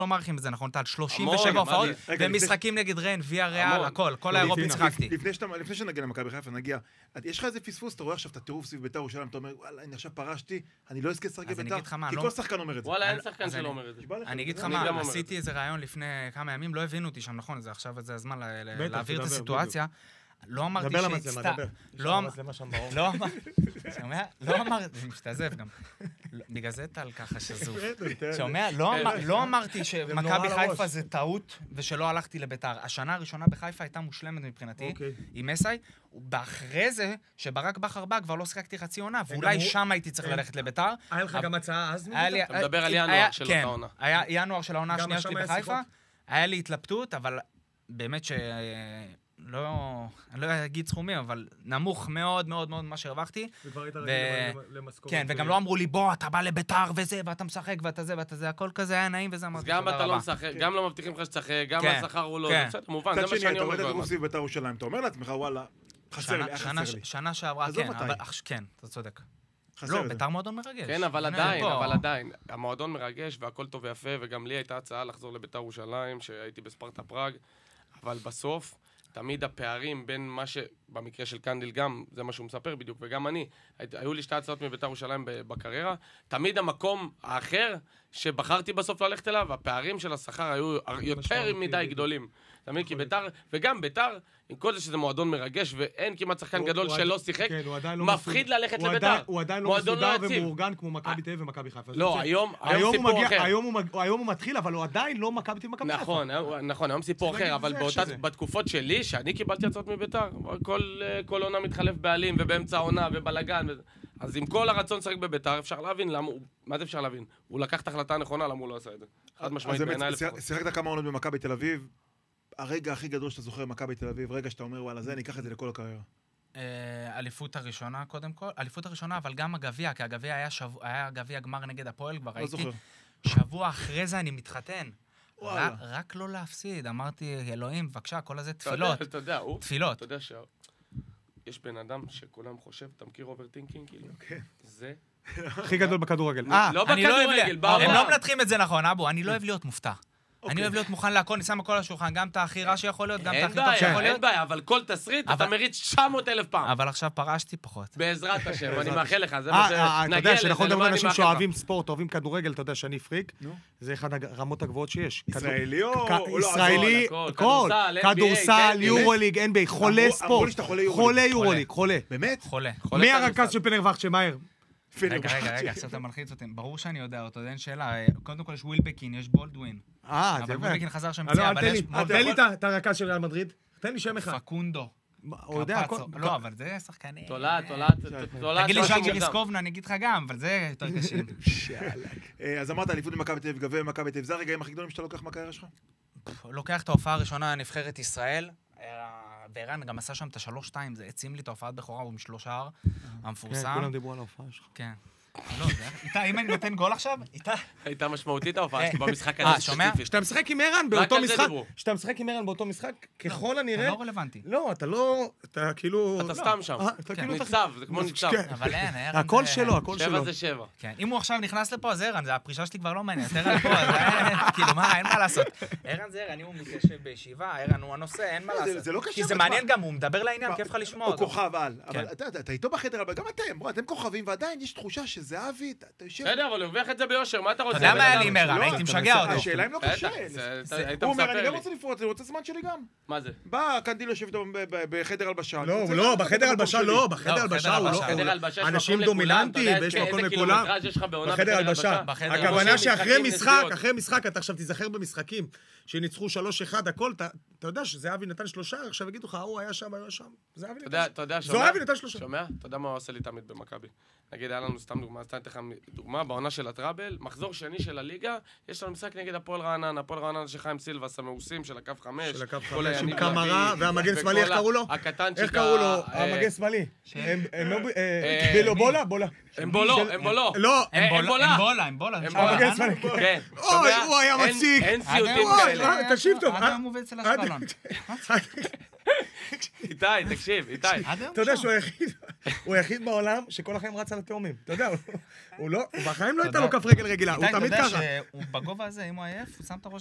לא מעריכים את זה, נכון? טל, 37 הופעות, ומשחקים נגד ריין, ויה ריאל, הכל, כל האירופית שחקתי. לפני שנגיע למכבי חיפה, נגיע, יש לך איזה פספוס, אתה רואה עכשיו את הטירוף סביב בית"ר ירושלים, אתה אומר, וואלה, אני עכשיו פרשתי, אני לא אזכה לשחק בבית"ר, כי כל שחקן אומר את זה. וואלה, אין שחקן שלא אומר את זה. אני אגיד לך מה, עשיתי איזה רעיון לפני כמה ימים, לא הבינו אותי שם, נכון, עכשיו זה הזמן להעביר את הסיטואציה. לא אמרתי לא אמרתי, זה משתעזב גם. בגלל זה טל ככה שזוף. שומע? לא אמרתי שמכבי חיפה זה טעות ושלא הלכתי לביתר. השנה הראשונה בחיפה הייתה מושלמת מבחינתי, עם מסאי, ואחרי זה, שברק בכר בא, כבר לא שחקתי חצי עונה, ואולי שם הייתי צריך ללכת לביתר. היה לך גם הצעה אז? אתה מדבר על ינואר של העונה. היה ינואר של העונה השנייה שלי בחיפה. היה לי התלבטות, אבל באמת אני לא אגיד סכומים, אבל נמוך מאוד מאוד מאוד מה שהרווחתי. וכבר היית רגיל למשכורת. כן, וגם לא אמרו לי, בוא, אתה בא לביתר וזה, ואתה משחק, ואתה זה, ואתה זה, הכל כזה היה נעים וזה אמרתי, גם אתה לא משחק, גם לא מבטיחים לך שתשחק, גם השכר הוא לא, בסדר, מובן, זה מה שאני אומר. אתה רואה את הרוסי בית"ר ירושלים, אתה אומר לעצמך, וואלה, חסר לי. שנה שעברה, כן, אתה צודק. לא, בית"ר מועדון מרגש. כן, אבל עדיין, המועדון מרגש והכל טוב ויפה, וגם לי הייתה הצעה לחזור לבית"ר ירושלים, שהייתי בספרטה פראג, אבל בסוף תמיד הפערים בין מה שבמקרה של קנדיל גם, זה מה שהוא מספר בדיוק, וגם אני, היו לי שתי הצעות מבית"ר ירושלים בקריירה, תמיד המקום האחר שבחרתי בסוף ללכת אליו, הפערים של השכר היו יותר מדי גדולים. תמיד כי בית"ר, וגם בית"ר, עם כל זה שזה מועדון מרגש, ואין כמעט שחקן גדול שלא שיחק, מפחיד ללכת לבית"ר. הוא עדיין לא מסודר ומאורגן כמו מכבי תל אביב ומכבי חיפה. לא, היום סיפור אחר. היום הוא מתחיל, אבל הוא עדיין לא מכבי תל אביב ומכבי חיפה. נכון, היום סיפור אחר, אבל בתקופות שלי, שאני קיבלתי הצעות מבית"ר, כל עונה מתחלף בעלים ובאמצע העונה ובלגן. אז עם כל הרצון לשחק בבית"ר, אפשר להבין למה, מה זה אפשר להבין? הוא לקח את ההחלטה הנכונה, למה הוא לא עשה את זה. חד משמעית בעיניי לפחות. שיחקת כמה עונות במכבי תל אביב, הרגע הכי גדול שאתה זוכר במכבי תל אביב, רגע שאתה אומר, וואלה, זה, אני אקח את זה לכל הקריירה. אליפות הראשונה קודם כל, אליפות הראשונה, אבל גם הגביע, כי הגביע היה גביע גמר נגד הפועל, כבר הייתי שבוע אחרי זה אני מתחתן. רק לא להפסיד, אמרתי, אלוהים, בבקשה, כל הזה תפילות. תפילות. אתה יודע שיש בן אדם שכולם חושב, אתה מכיר אוברטינקינג, כאילו? זה הכי גדול בכדורגל. לא בכדורגל, הם לא מנתחים את זה נכון, אבו, אני לא אוהב להיות מופתע. אני אוהב להיות מוכן להכל, אני שם הכל על השולחן, גם את הכי רע שיכול להיות, גם את הכי טוב שיכול להיות. אין בעיה, אבל כל תסריט אתה מריץ 900,000 פעם. אבל עכשיו פרשתי פחות. בעזרת השם, אני מאחל לך, זה מה אתה יודע שאנחנו מדברים על אנשים שאוהבים ספורט, אוהבים כדורגל, אתה יודע שאני פריק, זה אחד הרמות הגבוהות שיש. ישראלי או... ישראלי, כדורסל, יורוליג, NBA, חולה ספורט. חולה יורוליג, חולה. באמת? חולה. מי הרכז של פנרבכט שמהר? רגע, עכשיו אתה מלחיץ אותי. ברור שאני יודע אותו, אין שאלה. קודם כל יש ווילבקין, יש בולדווין. אבל ווילבקין חזר שם פציעה, אבל יש... תן לי את הרכז של ריאל מדריד. תן לי שם אחד. פקונדו. הוא יודע הכל. לא, אבל זה שחקנים. תולעת. תגיד לי שאג'י ריסקובנה, אני אגיד לך גם, אבל זה יותר קשים. אז אמרת, אליפות במכבי תל אביב, גביע במכבי תל אביב, זה הרגעים הכי גדולים שאתה לוקח מהקריירה שלך? לוקח את ההופעה הראשונה, נבחרת ישראל. וערן גם עשה שם את ה3-2, זה עצים לי את ההופעת בכורה, הוא משלוש שער, המפורסם. כן, כולם דיברו על ההופעה שלך. כן. לא, זה... איתה, אם אני נותן גול עכשיו, איתה... הייתה משמעותית ההופעה שלך במשחק הזה. שומע? שאתה משחק עם ערן באותו משחק, ככל הנראה... אתה לא רלוונטי. לא, אתה לא... אתה כאילו... אתה סתם שם. ניצב, זה כמו ניצב. אבל אין, ערן... הכל שלו, הכל שלו. 7 זה 7. כן, אם הוא עכשיו נכנס לפה, אז ערן, הפרישה שלי כבר לא מעניינת. ערן פה, כאילו, מה, אין מה לעשות. ערן זה ערן, אם הוא מתיישב בישיבה, ערן הוא הנושא, אין מה לעשות. זה לא קשה. כי זה מעניין גם, הוא מדבר לעניין, כיף לך לשמוע אותו. הוא כוכב על. אבל אתה איתו בחדר, אבל גם אתם כוכבים, ועדיין יש תחושה שזהבי, אתה יושב... בסדר, אבל הוא הרוויח את זה ביושר, מה אתה רוצה? אתה יודע מה היה לי עם ערן, הייתי משגע אותו. השאלה אם לא קשה. הוא אומר, אני גם רוצה לפרוט, אני רוצה זמן שלי גם. מה זה? בא, קנדיל יושב איתו בחדר הלבשה. לא, בחדר הלבשה לא, בחדר הלבשה הוא לא... אנשים דומיננטיים, ויש מקום לכולם. בחדר הלבשה. הכוונה שאחרי משחק, אתה עכשיו תיזכר במשחקים, שניצחו 3-1, הכל, אתה יודע שזהבי נתן 3, עכשיו יגידו לך, הוא היה שם, היה שם. זהבי נתן 3. שומע? אתה יודע מה הוא עושה לי תמיד במכבי? נגיד, היה לנו סתם דוגמה, סתם אתן לך דוגמה, בעונה של הטראבל, מחזור שני של הליגה, יש לנו משחק נגד הפועל רעננה של חיים סילבס, המאוסים של הקו 5. של הקו 5, עם קמרה, והמגן שמאלי, איך קראו לו? איך קראו לו? המגן שמאלי. בולה? אמבולו. לא, אמבולה. המגן שמאלי. כן. אוי, הוא היה מציק. אין סיוטים כאלה. תקשיב טוב. עד היום עובד אצל השפעה, באשקלון. איתי, תקשיב, איתי. אתה יודע שהוא היחיד בעולם שכל החיים רץ על התאומים. אתה יודע, הוא בחיים לא הייתה לו כף רגל רגילה, הוא תמיד ככה. אתה יודע שהוא בגובה הזה, אם הוא עייף, הוא שם את הראש